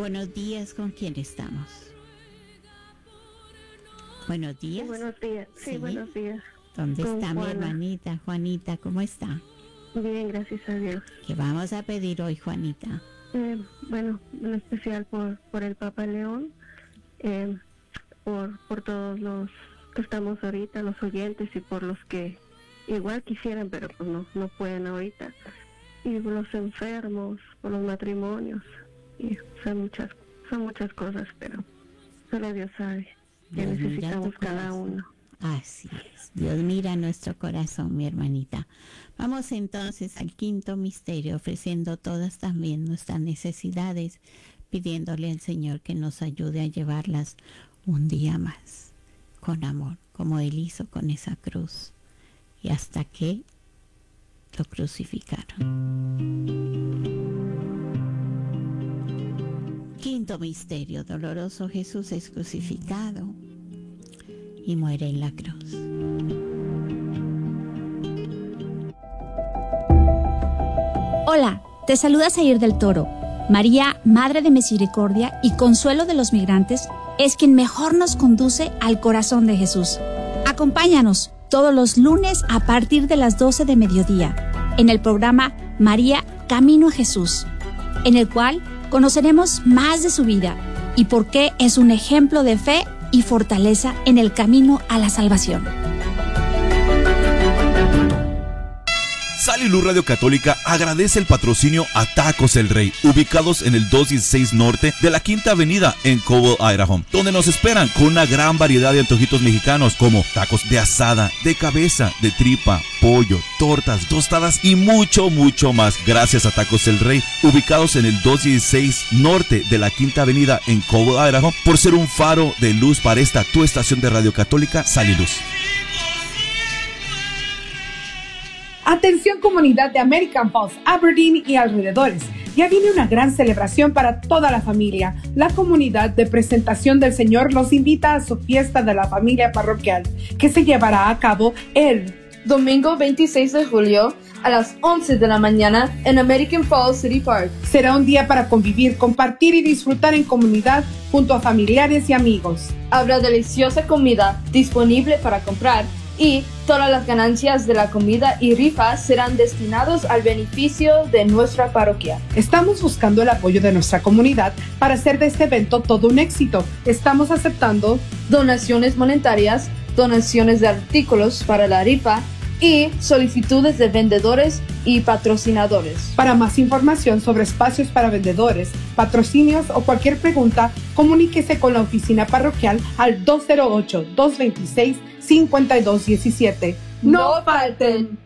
Buenos días, ¿con quién estamos? Buenos días. Sí, buenos días. Sí, buenos días. ¿Dónde Con está Juana. mi hermanita? Juanita, ¿cómo está? Bien, gracias a Dios. ¿Qué vamos a pedir hoy, Juanita? Bueno, en especial por el Papa León, por todos los que estamos ahorita, los oyentes, y por los que igual quisieran, pero pues no pueden ahorita. Y por los enfermos, por los matrimonios, y son muchas cosas, pero solo Dios sabe que Dios mira necesitamos tu cada corazón. uno. Así es. Dios mira nuestro corazón, mi hermanita. Vamos entonces al quinto misterio, ofreciendo todas también nuestras necesidades, pidiéndole al Señor que nos ayude a llevarlas un día más, con amor, como Él hizo con esa cruz, y hasta que lo crucificaron. Quinto misterio doloroso, Jesús es crucificado y muere en la cruz. Hola, te saluda Zair del Toro. María, Madre de Misericordia y Consuelo de los Migrantes, es quien mejor nos conduce al corazón de Jesús. Acompáñanos todos los lunes a partir de las 12 de mediodía en el programa María, Camino a Jesús, en el cual conoceremos más de su vida y por qué es un ejemplo de fe y fortaleza en el camino a la salvación. Sal y Luz Radio Católica agradece el patrocinio a Tacos El Rey, ubicados en el 216 Norte de la Quinta Avenida en Cobble, Idaho, donde nos esperan con una gran variedad de antojitos mexicanos como tacos de asada, de cabeza, de tripa, pollo, tortas, tostadas y mucho más. Gracias a Tacos El Rey, ubicados en el 216 Norte de la Quinta Avenida en Cobble, Idaho, por ser un faro de luz para esta tu estación de Radio Católica, Sal y Luz. Atención comunidad de American Falls, Aberdeen y alrededores. Ya viene una gran celebración para toda la familia. La comunidad de Presentación del Señor los invita a su fiesta de la familia parroquial, que se llevará a cabo el domingo 26 de julio a las 11 de la mañana en American Falls City Park. Será un día para convivir, compartir y disfrutar en comunidad junto a familiares y amigos. Habrá deliciosa comida disponible para comprar y todas las ganancias de la comida y rifas serán destinados al beneficio de nuestra parroquia. Estamos buscando el apoyo de nuestra comunidad para hacer de este evento todo un éxito. Estamos aceptando donaciones monetarias, donaciones de artículos para la rifa y solicitudes de vendedores y patrocinadores. Para más información sobre espacios para vendedores, patrocinios o cualquier pregunta, comuníquese con la oficina parroquial al 208-226-5217. ¡No falten!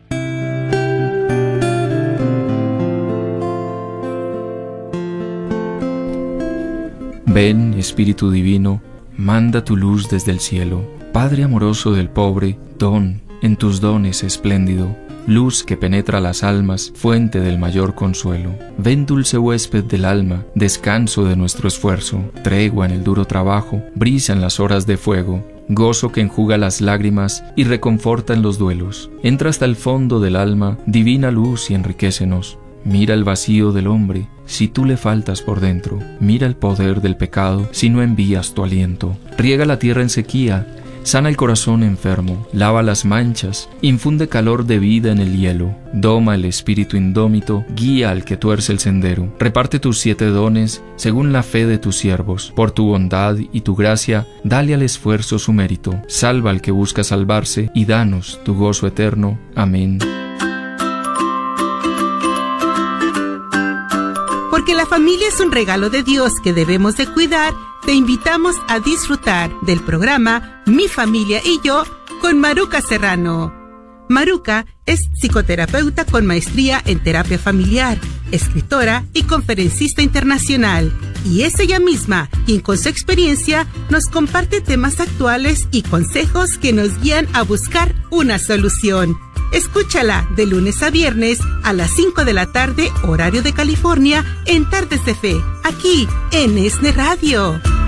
Ven, Espíritu Divino, manda tu luz desde el cielo. Padre amoroso del pobre, don en tus dones espléndido, luz que penetra las almas, fuente del mayor consuelo. Ven, dulce huésped del alma, descanso de nuestro esfuerzo, tregua en el duro trabajo, brisa en las horas de fuego, gozo que enjuga las lágrimas y reconforta en los duelos. Entra hasta el fondo del alma, divina luz, y enriquécenos. Mira el vacío del hombre, si tú le faltas por dentro. Mira el poder del pecado, si no envías tu aliento. Riega la tierra en sequía, sana el corazón enfermo, lava las manchas, infunde calor de vida en el hielo, doma el espíritu indómito, guía al que tuerce el sendero. Reparte tus 7 dones según la fe de tus siervos. Por tu bondad y tu gracia, dale al esfuerzo su mérito. Salva al que busca salvarse y danos tu gozo eterno. Amén. Porque la familia es un regalo de Dios que debemos de cuidar, te invitamos a disfrutar del programa Mi Familia y Yo con Maruca Serrano. Maruca es psicoterapeuta con maestría en terapia familiar, escritora y conferencista internacional. Y es ella misma quien con su experiencia nos comparte temas actuales y consejos que nos guían a buscar una solución. Escúchala de lunes a viernes a las 5 de la tarde, horario de California, en Tardes de Fe, aquí en ESNE Radio.